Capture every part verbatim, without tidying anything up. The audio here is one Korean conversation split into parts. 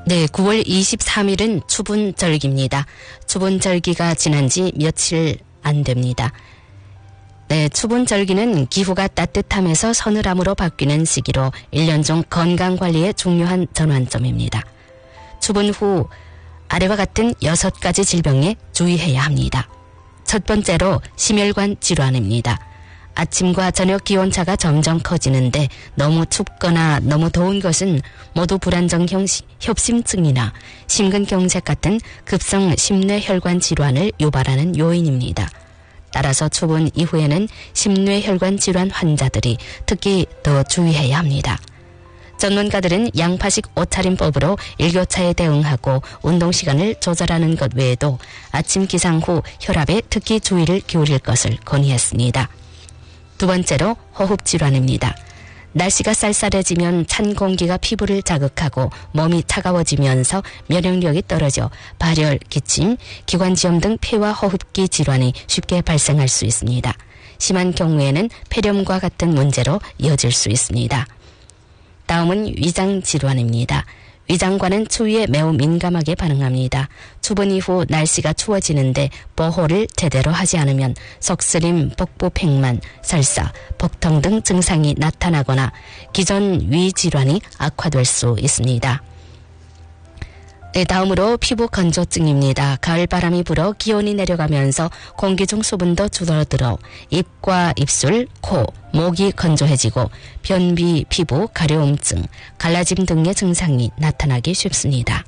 네, 구월 이십삼일은 추분절기입니다. 추분절기가 지난 지 며칠 안 됩니다. 네, 추분절기는 기후가 따뜻하면서 서늘함으로 바뀌는 시기로 일 년 중 건강관리에 중요한 전환점입니다. 추분 후 아래와 같은 여섯 가지 질병에 주의해야 합니다. 첫 번째로 심혈관 질환입니다. 아침과 저녁 기온차가 점점 커지는데 너무 춥거나 너무 더운 것은 모두 불안정 협심증이나 심근경색 같은 급성 심뇌혈관 질환을 유발하는 요인입니다. 따라서 추분 이후에는 심뇌혈관 질환 환자들이 특히 더 주의해야 합니다. 전문가들은 양파식 옷차림법으로 일교차에 대응하고 운동시간을 조절하는 것 외에도 아침 기상 후 혈압에 특히 주의를 기울일 것을 건의했습니다. 두 번째로 호흡질환입니다. 날씨가 쌀쌀해지면 찬 공기가 피부를 자극하고 몸이 차가워지면서 면역력이 떨어져 발열, 기침, 기관지염 등 폐와 호흡기 질환이 쉽게 발생할 수 있습니다. 심한 경우에는 폐렴과 같은 문제로 이어질 수 있습니다. 다음은 위장질환입니다. 위장관은 추위에 매우 민감하게 반응합니다. 추분 이후 날씨가 추워지는데 보호를 제대로 하지 않으면 속쓰림, 복부팽만, 설사, 복통 등 증상이 나타나거나 기존 위질환이 악화될 수 있습니다. 네, 다음으로 피부 건조증입니다. 가을 바람이 불어 기온이 내려가면서 공기 중 수분도 줄어들어 입과 입술, 코, 목이 건조해지고 변비, 피부, 가려움증, 갈라짐 등의 증상이 나타나기 쉽습니다.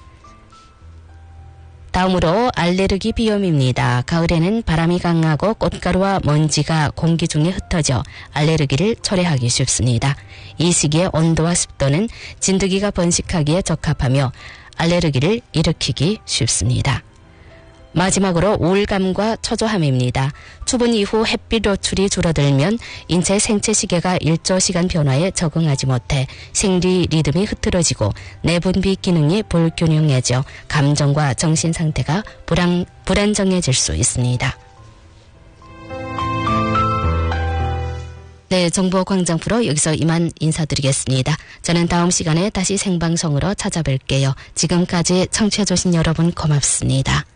다음으로 알레르기 비염입니다. 가을에는 바람이 강하고 꽃가루와 먼지가 공기 중에 흩어져 알레르기를 초래하기 쉽습니다. 이 시기에 온도와 습도는 진드기가 번식하기에 적합하며 알레르기를 일으키기 쉽습니다. 마지막으로 우울감과 초조함입니다. 추분 이후 햇빛 노출이 줄어들면 인체 생체 시계가 일조시간 변화에 적응하지 못해 생리 리듬이 흐트러지고 내분비 기능이 불균형해져 감정과 정신 상태가 불안, 불안정해질 수 있습니다. 네, 정보광장 프로 여기서 이만 인사드리겠습니다. 저는 다음 시간에 다시 생방송으로 찾아뵐게요. 지금까지 청취해주신 여러분 고맙습니다.